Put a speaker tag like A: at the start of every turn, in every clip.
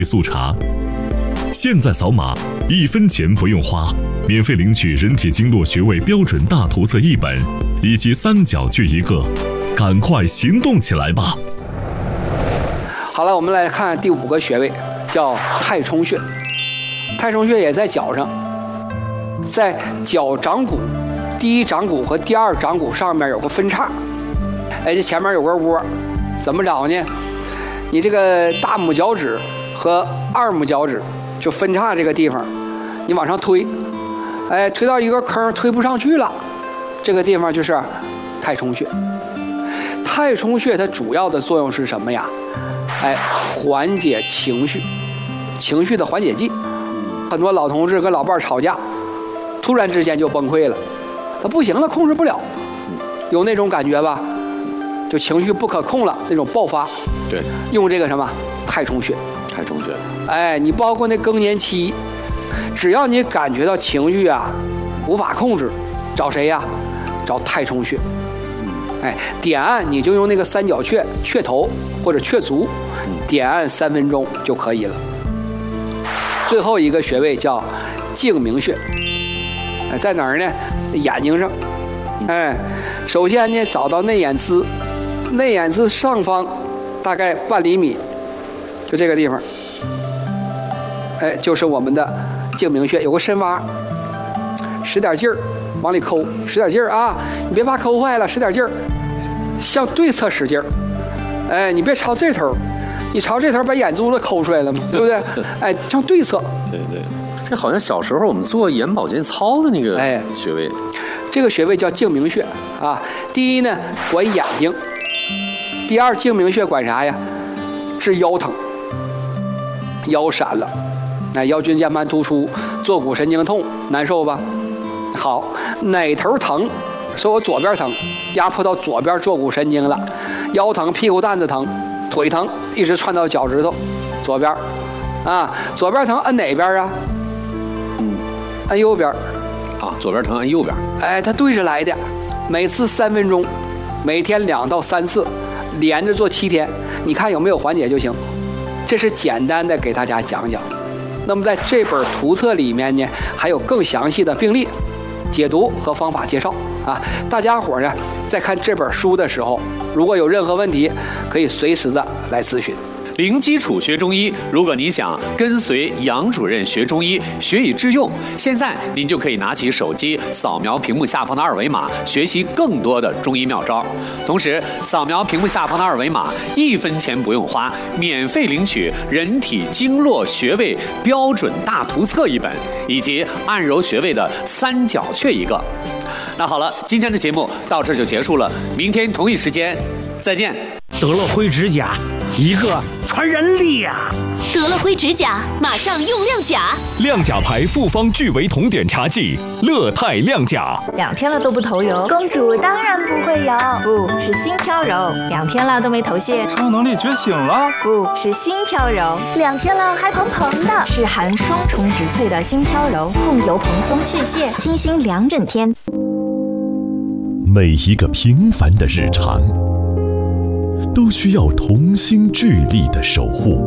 A: 速查。现在扫码，1分钱不用花，免费领取人体经络穴位标准大图册1本，以及3角穴1个，赶快行动起来吧！
B: 好了，我们来看第5个穴位，叫太冲穴。太冲穴也在脚上，在脚掌骨第1掌骨和第2掌骨上面有个分叉，哎，这前面有个窝，怎么找呢？你这个大拇脚趾和2拇脚趾就分叉这个地方，你往上推，哎，推到一个坑，推不上去了，这个地方就是太冲穴。太冲穴它主要的作用是什么呀？哎，缓解情绪，情绪的缓解剂。很多老同志跟老伴吵架，突然之间就崩溃了，他不行了，控制不了，有那种感觉吧？就情绪不可控了，那种爆发。
C: 对，
B: 用这个什么太冲穴。
C: 太冲穴。
B: 哎，你包括那更年期，只要你感觉到情绪啊无法控制，找谁呀？找太冲穴。哎，点按你就用那个3角穴穴头或者穴足，点按3分钟就可以了。最后一个穴位叫睛明穴，哎，在哪儿呢？眼睛上。哎，首先呢，找到内眼眦，内眼眦上方大概半厘米，就这个地方，哎，就是我们的睛明穴，有个深洼，使点劲儿往里抠，使点劲儿啊，你别怕抠坏了，使点劲儿，向对侧使劲儿，哎，你别朝这头。你朝这头把眼珠子抠出来了吗？对不对？哎，向对侧。
C: 对对，这好像小时候我们做眼保健操的那个穴位。
B: 这个穴位叫睛明穴啊。第一呢，管眼睛；第2，睛明穴管啥呀？治腰疼，腰闪了，哎，腰椎间盘突出，坐骨神经痛，难受吧？好，哪头疼？说我左边疼，压迫到左边坐骨神经了，腰疼，屁股蛋子疼。腿疼一直窜到脚趾头，左边，啊，左边疼按哪边啊？按右边。
C: 啊，左边疼按右边。
B: 哎，它对着来的，每次3分钟，每天2到3次，连着做7天，你看有没有缓解就行。这是简单的给大家讲讲。那么在这本图册里面呢，还有更详细的病例解读和方法介绍啊。大家伙呢，在看这本书的时候，如果有任何问题，可以随时的来咨询。
D: 零基础学中医，如果你想跟随杨主任学中医，学以致用，现在您就可以拿起手机，扫描屏幕下方的2维码，学习更多的中医妙招。同时，扫描屏幕下方的2维码，1分钱不用花，免费领取人体经络穴位标准大图册1本，以及按揉穴位的3角穴1个。那好了，今天的节目到这就结束了，明天同一时间再见。
E: 得了灰指甲，一个传人力呀！
F: 得了灰指甲，马上用亮甲。
A: 亮甲牌复方聚维酮碘茶剂，乐泰亮甲。
G: 2天了都不头油，
H: 公主当然不会油。
G: 不是心飘柔，2天了都没头屑，
I: 超能力觉醒了。
G: 不是心飘柔
H: ，2天了还蓬蓬的，
G: 是含双重植萃的心飘柔，控油蓬松去屑，清新2整天。
A: 每一个平凡的日常，都需要同心聚力的守护，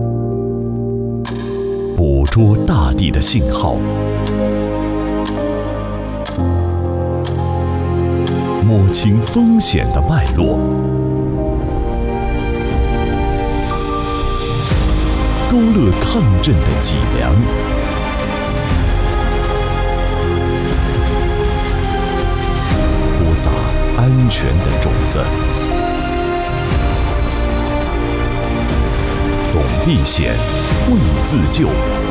A: 捕捉大地的信号，摸清风险的脉络，勾勒抗震的脊梁，播撒安全的种子。懂避险，会自救。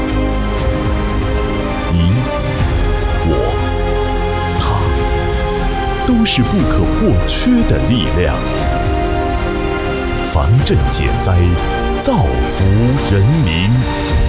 A: 你、我、他，都是不可或缺的力量。防震减灾，造福人民。